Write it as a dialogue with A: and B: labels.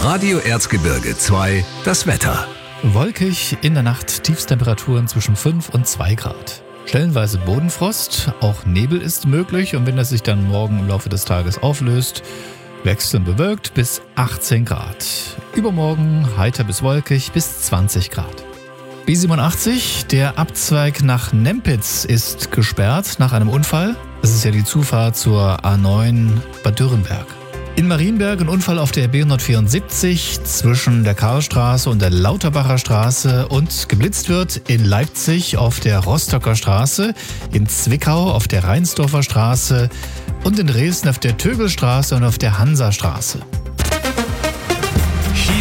A: Radio Erzgebirge 2, das Wetter.
B: Wolkig, in der Nacht Tiefstemperaturen zwischen 5 und 2 Grad. Stellenweise Bodenfrost, auch Nebel ist möglich und wenn er sich dann morgen im Laufe des Tages auflöst, wechselnd bewölkt bis 18 Grad. Übermorgen heiter bis wolkig bis 20 Grad. B87, der Abzweig nach Nempitz ist gesperrt nach einem Unfall. Das ist ja die Zufahrt zur A9 Bad Dürrenberg. In Marienberg ein Unfall auf der B174 zwischen der Karlstraße und der Lauterbacher Straße und geblitzt wird in Leipzig auf der Rostocker Straße, in Zwickau auf der Reinsdorfer Straße und in Dresden auf der Tögelstraße und auf der Hansastraße.